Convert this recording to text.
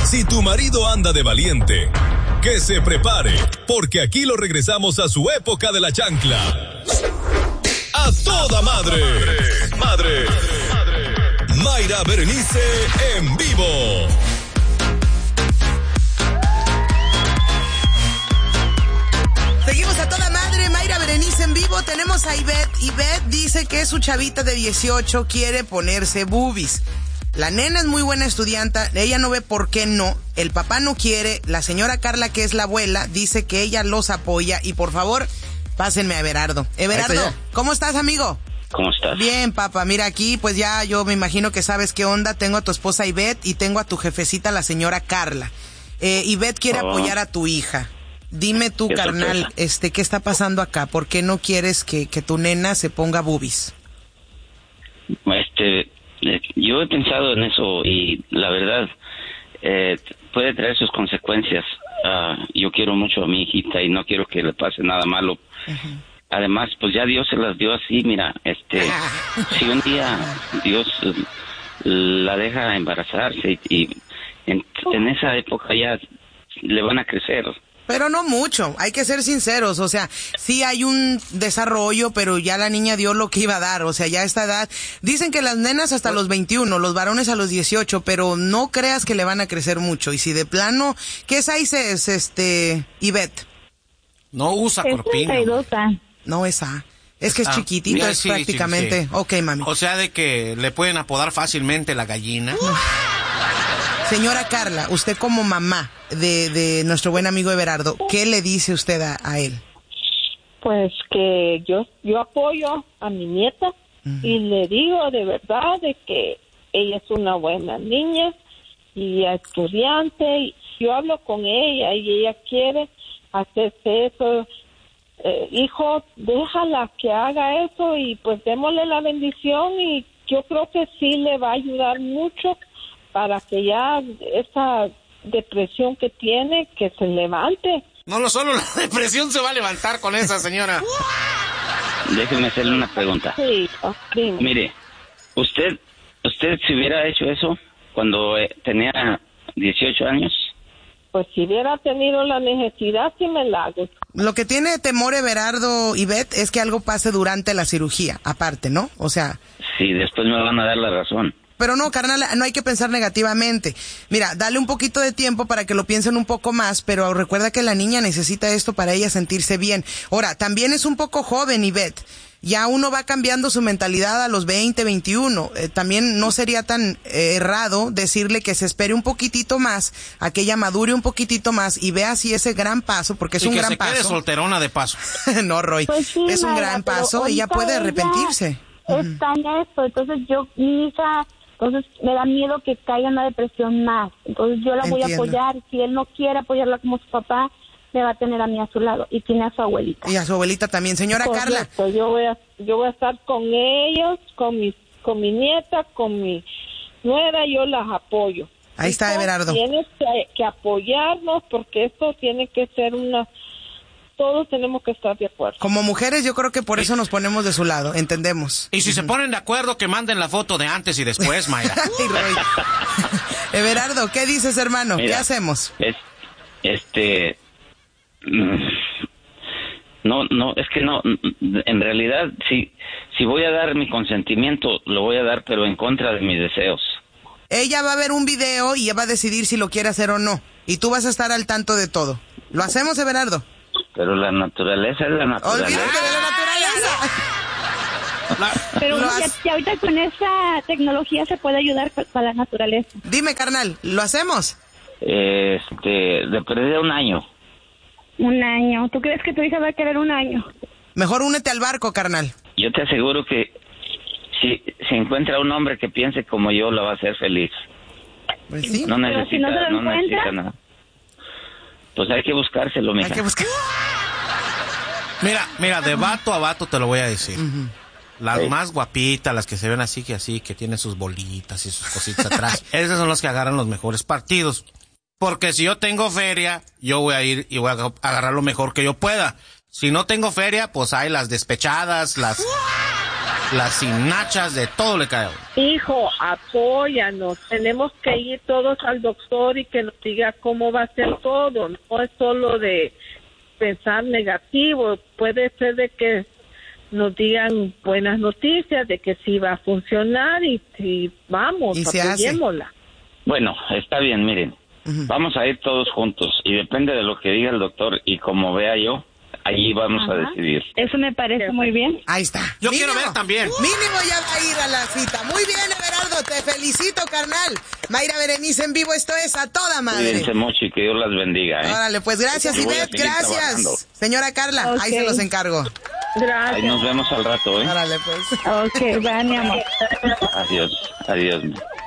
Si tu marido anda de valiente, que se prepare, porque aquí lo regresamos a su época de la chancla. ¡A toda madre! ¡Madre! Mayra Berenice en vivo. Seguimos a toda madre, Mayra Berenice en vivo. Tenemos a Ivette. Ivette dice que su chavita de 18 quiere ponerse boobies. La nena es muy buena estudiante, ella no ve por qué no, el papá no quiere, la señora Carla, que es la abuela, dice que ella los apoya y por favor, pásenme a Everardo. Everardo, ¿cómo estás, amigo? ¿Cómo estás? Bien, papá, mira aquí, pues ya yo me imagino que sabes qué onda, tengo a tu esposa Ivette y tengo a tu jefecita, la señora Carla. Ivette quiere apoyar a tu hija. Dime tú, carnal, ¿qué está pasando acá? ¿Por qué no quieres que tu nena se ponga boobies? Yo he pensado en eso y la verdad puede traer sus consecuencias. Yo quiero mucho a mi hijita y no quiero que le pase nada malo. Uh-huh. Además, pues ya Dios se las dio así, mira, si un día Dios la deja embarazarse y en esa época ya le van a crecer. Pero no mucho, hay que ser sinceros, o sea, sí hay un desarrollo, pero ya la niña dio lo que iba a dar, o sea, ya a esta edad, dicen que las nenas hasta los 21, los varones a los 18, pero no creas que le van a crecer mucho, y si de plano, ¿qué size es, Ivette? No usa corpiño. No es A. Es que es chiquitito, es sí, prácticamente, sí. Ok, mami. O sea, de que le pueden apodar fácilmente la gallina. Señora Carla, usted como mamá de nuestro buen amigo Everardo, ¿qué le dice usted a él? Pues que yo apoyo a mi nieta y le digo de verdad de que ella es una buena niña y estudiante. Y yo hablo con ella y ella quiere hacerse eso. Hijo, déjala que haga eso y pues démosle la bendición y yo creo que sí le va a ayudar mucho para que ya esa depresión que tiene, que se levante. No solo la depresión se va a levantar con esa señora. Déjeme hacerle una pregunta. Sí, dime. Mire, usted si hubiera hecho eso cuando tenía 18 años. Pues si hubiera tenido la necesidad, sí me la hago. Lo que tiene temor Everardo, Ivette, es que algo pase durante la cirugía, aparte, ¿no? O sea... Sí, después me van a dar la razón. Pero no, carnal, no hay que pensar negativamente. Mira, dale un poquito de tiempo para que lo piensen un poco más, pero recuerda que la niña necesita esto para ella sentirse bien. Ahora, también es un poco joven, Ivette. Ya uno va cambiando su mentalidad a los 20, 21. También no sería tan errado decirle que se espere un poquitito más, a que ella madure un poquitito más y vea si ese gran paso, porque es un gran paso. Y que se quede solterona de paso. No, Roy, pues sí, es un gran paso y ella puede arrepentirse. Está en eso, entonces mi hija... Entonces me da miedo que caiga en la depresión más. Entonces yo la voy a apoyar. Si él no quiere apoyarla como su papá, me va a tener a mí a su lado. Y tiene a su abuelita. Y a su abuelita también. Señora Carla. Yo voy a estar con ellos, con mi nieta, con mi nuera, yo las apoyo. Ahí está Everardo. Tienes que apoyarnos porque esto tiene que ser todos tenemos que estar de acuerdo. Como mujeres yo creo que por eso nos ponemos de su lado, entendemos. Y si se ponen de acuerdo, que manden la foto de antes y después, Mayra. Everardo, ¿qué dices, hermano? Mira, ¿qué hacemos? No, es que no, en realidad si voy a dar mi consentimiento, lo voy a dar, pero en contra de mis deseos. Ella va a ver un video y ella va a decidir si lo quiere hacer o no. Y tú vas a estar al tanto de todo. ¿Lo hacemos, Everardo? Pero la naturaleza es la naturaleza. ¡Olvídate de la naturaleza! Pero ya ahorita con esa tecnología se puede ayudar para la naturaleza. Dime, carnal, ¿lo hacemos? De perder un año. Un año. ¿Tú crees que tu hija va a querer un año? Mejor únete al barco, carnal. Yo te aseguro que si encuentra un hombre que piense como yo, la va a hacer feliz. Pues sí. No necesita, si no se lo necesita nada. Pues hay que buscárselo, mija. Hay que buscar. Mira, de vato a vato te lo voy a decir. Uh-huh. Las más guapitas, las que se ven así, que tienen sus bolitas y sus cositas atrás. Esas son las que agarran los mejores partidos. Porque si yo tengo feria, yo voy a ir y voy a agarrar lo mejor que yo pueda. Si no tengo feria, pues hay las despechadas, las las hinachas, de todo le cae. Hijo, apóyanos. Tenemos que ir todos al doctor y que nos diga cómo va a ser todo. No es solo de pensar negativo. Puede ser de que nos digan buenas noticias, de que sí va a funcionar y vamos, apoyémosla. Bueno, está bien, miren. Vamos a ir todos juntos y depende de lo que diga el doctor y como vea yo, allí vamos a decidir. Eso me parece muy bien. Ahí está. Yo quiero ver también. Mínimo ya va a ir a la cita. Muy bien, Everardo, te felicito, carnal. Mayra Berenice en vivo, esto es A Toda Madre. Cuídense mucho y que Dios las bendiga. Órale, pues gracias, Ivette, gracias. Trabajando. Señora Carla, ahí se los encargo. Gracias. Ahí nos vemos al rato, Órale, pues. Ok, va, mi amor. Adiós, adiós.